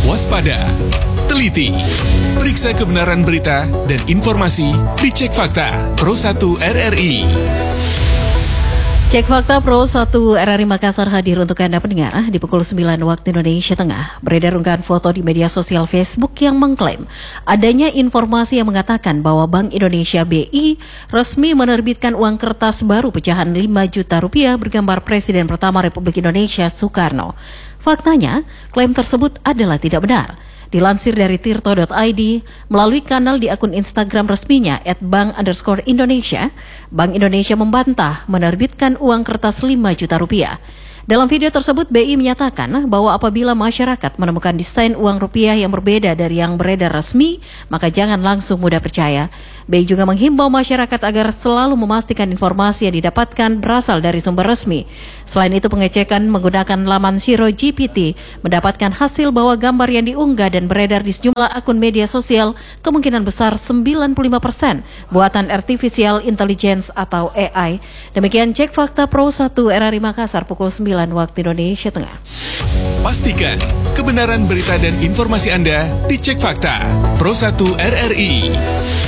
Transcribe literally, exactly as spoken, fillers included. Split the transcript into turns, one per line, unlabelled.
waspada, teliti, periksa kebenaran berita dan informasi di Cek Fakta Pro satu R R I.
Cek Fakta Pro satu R R I Makassar hadir untuk Anda pendengar di pukul sembilan waktu Indonesia Tengah. Beredar unggahan foto di media sosial Facebook yang mengklaim adanya informasi yang mengatakan bahwa Bank Indonesia B I resmi menerbitkan uang kertas baru pecahan lima juta rupiah bergambar Presiden pertama Republik Indonesia Soekarno. Faktanya, klaim tersebut adalah tidak benar. Dilansir dari tirto dot i d melalui kanal di akun Instagram resminya at bank underscore Indonesia, Bank Indonesia membantah menerbitkan uang kertas lima juta rupiah. Dalam video tersebut, B I menyatakan bahwa apabila masyarakat menemukan desain uang rupiah yang berbeda dari yang beredar resmi, maka jangan langsung mudah percaya. B I juga menghimbau masyarakat agar selalu memastikan informasi yang didapatkan berasal dari sumber resmi. Selain itu, pengecekan menggunakan laman Shiro G P T mendapatkan hasil bahwa gambar yang diunggah dan beredar di sejumlah akun media sosial kemungkinan besar sembilan puluh lima persen buatan Artificial Intelligence atau A I. Demikian Cek Fakta Pro satu R R I Makassar pukul sembilan waktu Indonesia Tengah.
Pastikan kebenaran berita dan informasi Anda di Cek Fakta Pro satu R R I.